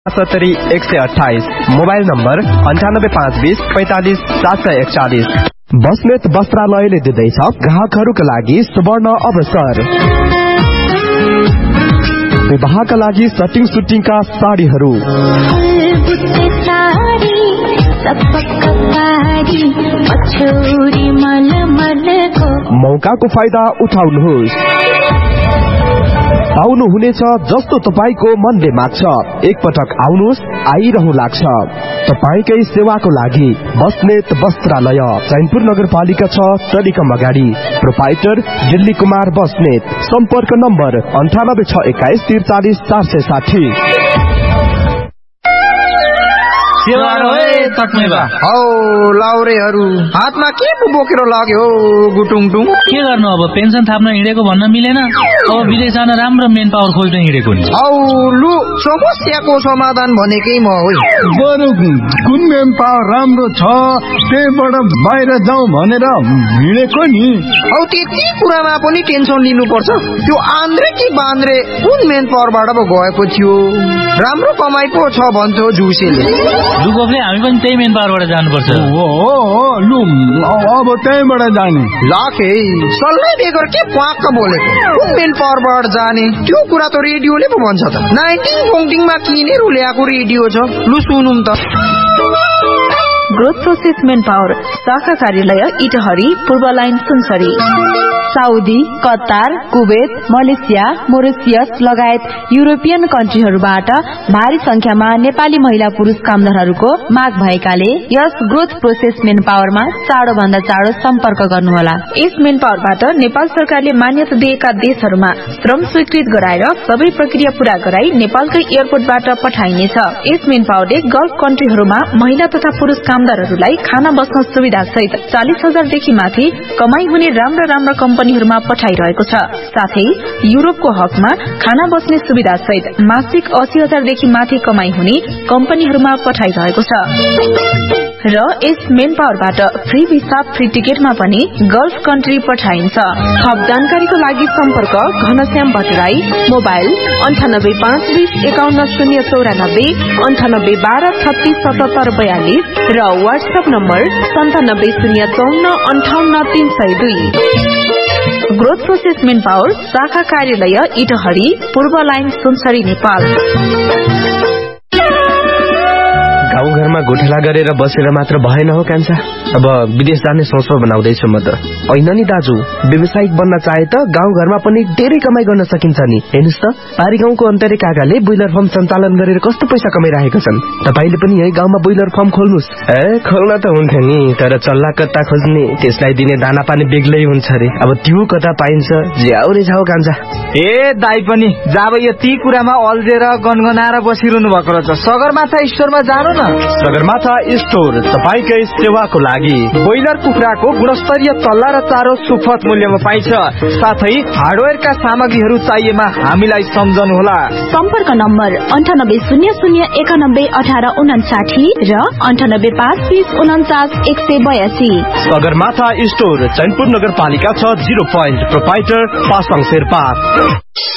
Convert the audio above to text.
70 mobile number 98 520 45 741। Basnet वस्त्रालयले दिँदैछ ग्राहकहरूका लागि सुवर्ण अवसर। विवाहका लागि सटिङ सुटिङका साडीहरू, मौकाको फाइदा उठाउनुहोस्। पाउनुहुनेछ जस्तो तपाईको मनले माग्छ। एकपटक आउनुहोस्, आइरहनु लाग्छ। तपाईकै सेवाको लागि बस्नेत वस्त्रालय, चैनपुर नगरपालिका 6, टेलिकम अगाडि। प्रोपाइटर दिल्ली कुमार बस्नेत। सम्पर्क नम्बर 98 621 43 460। हौ लाउरेहरू हातमा के बोकेर लाग्यो गुटुङटुङ? के गर्नु अब, पेन्सन थाप्न हिँडेको भन्न मिलेन। अब विदेश जान राम्रो मेन पावर खोज्न हिँडेको नि। हौ लु, समस्याको समाधान भनेकै म हो। बरु कुन मेन पावर राम्रो छ त्यहीबाट बाहिर जाउँ भनेर हिँडेको नि। हौ त्यति कुरामा पनि टेन्सन लिनुपर्छ? त्यो आन्द्रे कि बान्द्रे कुन मेन पावरबाट पो गएको थियो? राम्रो कमाइ पो छ भन्छ जुसेले। दुगोफले हामी पनि त्यही मेन पावरबाट जानुपर्छ। लु अब त्यहीबाट जाने। लाखे सल्लाह बेगर के प्वाक्क बोलेको? कुन मेन पावरबाट जाने त्यो कुरा त रेडियोले पो भन्छ त। 19 पोङ्टिङमा किनेर ल्याएको रेडियो छ, लु सुनौँ त। ग्रोथ प्रोसेस मेन पावर शाखा कार्यालय इटहरी, पूर्व line Sunsari. Saudi, Qatar, Kuwait, Malaysia, Mauritius लगायत युरोपियन कन्ट्रीहरूबाट भारी संख्यामा नेपाली महिला पुरुष कामदारहरूको माग भएकाले यस ग्रोथ प्रोसेस मेन पावरमा चाँडो भन्दा चाँडो सम्पर्क गर्नुहोला। यस मेन पावरबाट नेपाल सरकारले मान्यता दिएका देशहरूमा श्रम स्वीकृत गराएर सबै प्रक्रिया पूरा गराई नेपालकै एयरपोर्टबाट पठाइनेछ। यस मेन पावरले गल्फ कन्ट्रीहरूमा महिला तथा पुरुष कामदारहरूलाई खाना बस्न सुविधा सहित 40,000 देखि माथि कमाई हुने राम्रा कम्पनीहरूमा पठाइरहेको छ। साथै युरोपको हकमा खाना बस्ने सुविधा सहित मासिक 80,000 देखि माथि कमाई हुने कम्पनीहरूमा पठाइरहेको छ। र यस मेन पावरबाट फ्री भिसा, फ्री टिकटमा पनि गल्फ कन्ट्री पठाइन्छ। थप जानकारीको लागि सम्पर्क घनश्याम भट्टराई, मोबाइल 98 520 51 094 98 12 36 77 42 र WhatsApp number 97 054 58 302। Growth process main power शाखा कार्यालय इटहरी, पूर्व लाइन सुनसरी, नेपाल। गाउँघरमा गोठला गरेर बसेर मात्र भएन हो कान्छा। अब विदेश जाने सोच बनाउँदैछु म त। होइन नि दाजु, व्यवसायिक बन्न चाहे त गाउँघरमा पनि धेरै कमाई गर्न सकिन्छ नि। हेर्नुस् त, पारी गाउँको अन्तरे काकाले ब्रोइलर फार्म सञ्चालन गरेर कस्तो पैसा कमाइरहेका छन्। तपाईले पनि यही गाउँमा ब्रोइलर फार्म खोल्नुस्। खोल्न त हुन्थ्यो नि, तर चल्ला कता खोज्ने, त्यसलाई दिने दाना पानी बेग्लै हुन्छ रे। अब त्यो कता पाइन्छ? ज्याउ रे जाऊ कान्छा। दाइ पनि जब यति कुरामा अल्झेर गनगनाएर बसिरहनु भएको रहेछ, सगरमाथा स्टोरमा जानु न। सगरमाथा स्टोर तपाईकै सेवाको लागि। ब्रोइलर कुखुराको गुणस्तरीय तल्ला र चारो सुपथ मूल्यमा पाइन्छ। साथै हार्डवेयरका सामग्रीहरू चाहिएमा हामीलाई सम्झनुहोला। सम्पर्क नम्बर 98 00 91 18 59 र 98 520 49 182। सगरमाथा स्टोर, चैनपुर नगरपालिका 6, 0 पोइन्ट। प्रोपाइटर पासाङ शेर्पा।